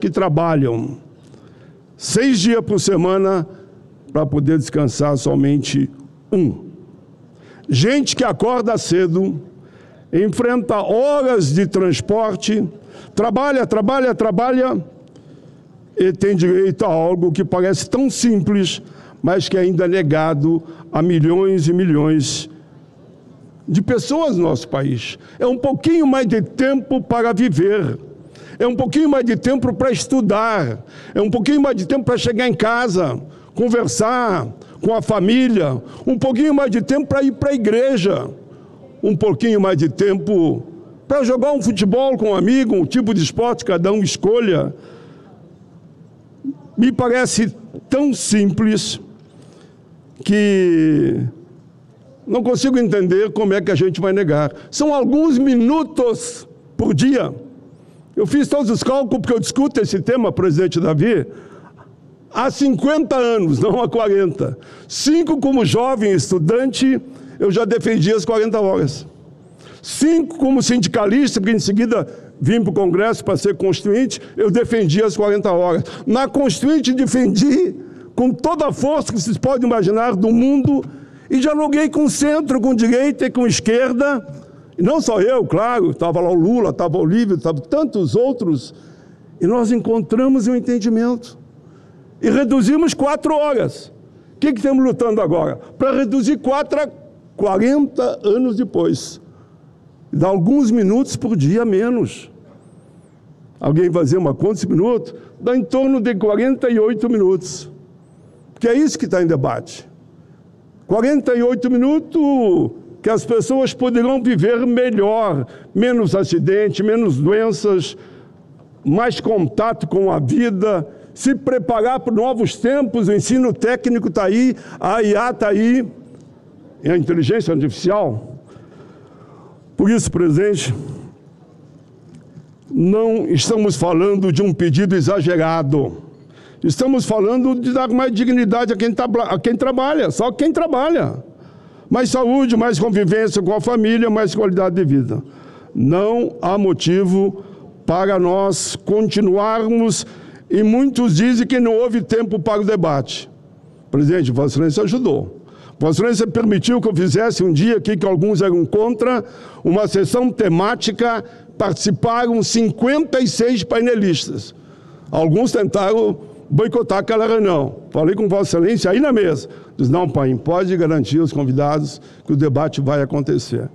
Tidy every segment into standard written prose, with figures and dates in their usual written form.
que trabalham 6 dias por semana para poder descansar somente 1. Gente que acorda cedo, enfrenta horas de transporte, trabalha e tem direito a algo que parece tão simples, mas que ainda é negado a milhões e milhões de pessoas no nosso país. É um pouquinho mais de tempo para viver, é um pouquinho mais de tempo para estudar, é um pouquinho mais de tempo para chegar em casa, conversar com a família, um pouquinho mais de tempo para ir para a igreja, um pouquinho mais de tempo para jogar um futebol com um amigo, um tipo de esporte, cada um escolha. Me parece tão simples que não consigo entender como é que a gente vai negar. São alguns minutos por dia. Eu fiz todos os cálculos porque eu discuto esse tema, presidente Davi, há 50 anos, não há 40. 5 como jovem estudante, eu já defendi as 40 horas. 5 como sindicalista, porque em seguida vim para o Congresso para ser constituinte, eu defendi as 40 horas. Na constituinte defendi com toda a força que vocês podem imaginar do mundo e dialoguei com o centro, com direita e com esquerda. E não só eu, claro, estava lá o Lula, estava o Olívio, estavam tantos outros. E nós encontramos um entendimento. E reduzimos 4 horas. O que estamos lutando agora? Para reduzir 4 a 40 anos depois. Dá alguns minutos por dia menos. Alguém vai fazer uma conta de minutos? Dá em torno de 48 minutos. Porque é isso que está em debate. 48 minutos que as pessoas poderão viver melhor, menos acidente, menos doenças, mais contato com a vida, se preparar para novos tempos, o ensino técnico está aí, a IA está aí, e a inteligência artificial. Por isso, presidente, não estamos falando de um pedido exagerado. Estamos falando de dar mais dignidade a quem trabalha, só quem trabalha. Mais saúde, mais convivência com a família, mais qualidade de vida. Não há motivo para nós continuarmos, e muitos dizem que não houve tempo para o debate. Presidente, Vossa Excelência ajudou. Vossa Excelência permitiu que eu fizesse um dia aqui, que alguns eram contra, uma sessão temática, participaram 56 painelistas. Alguns tentaram boicotar aquela reunião. Falei com Vossa Excelência aí na mesa. Diz, não, pai, pode garantir aos convidados que o debate vai acontecer.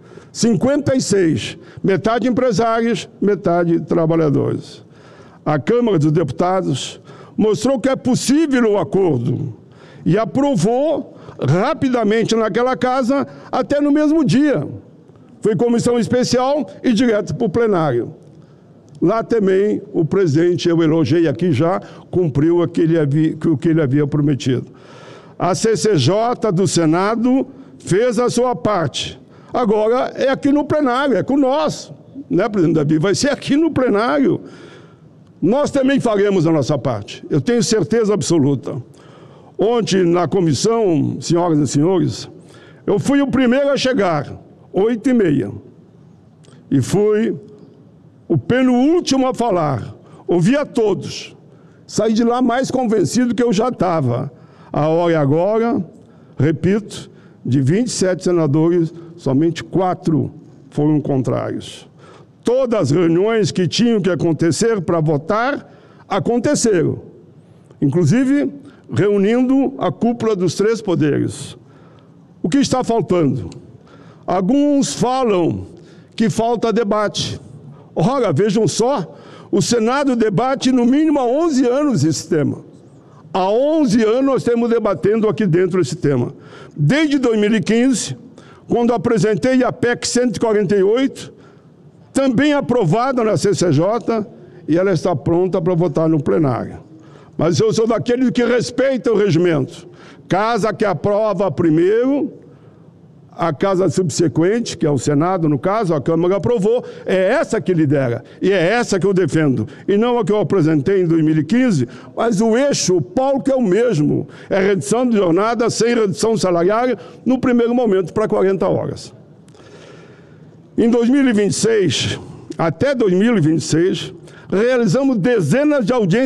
56, metade empresários, metade trabalhadores. A Câmara dos Deputados mostrou que é possível o acordo e aprovou rapidamente naquela casa, até no mesmo dia. Foi comissão especial e direto para o plenário. Lá também o presidente, eu elogiei aqui já, cumpriu o que ele havia prometido. A CCJ do Senado fez a sua parte. Agora é aqui no plenário, é com nós, né, presidente Davi? Vai ser aqui no plenário. Nós também faremos a nossa parte, eu tenho certeza absoluta. Ontem, na comissão, senhoras e senhores, eu fui o primeiro a chegar, 8h30, e fui o penúltimo a falar. Ouvi a todos, saí de lá mais convencido que eu já estava. A hora é agora, repito, de 27 senadores, somente 4 foram contrários. Todas as reuniões que tinham que acontecer para votar, aconteceram. Inclusive, reunindo a cúpula dos 3 poderes. O que está faltando? Alguns falam que falta debate. Ora, vejam só, o Senado debate no mínimo há 11 anos esse tema. Há 11 anos nós estamos debatendo aqui dentro esse tema. Desde 2015, quando apresentei a PEC 148, também aprovada na CCJ, e ela está pronta para votar no plenário. Mas eu sou daquele que respeita o regimento. Casa que aprova primeiro, a casa subsequente, que é o Senado, no caso, a Câmara aprovou, é essa que lidera, e é essa que eu defendo. E não a que eu apresentei em 2015, mas o eixo, o palco é o mesmo. É redução de jornada sem redução salarial, no primeiro momento, para 40 horas. Em 2026, até 2026, realizamos dezenas de audiências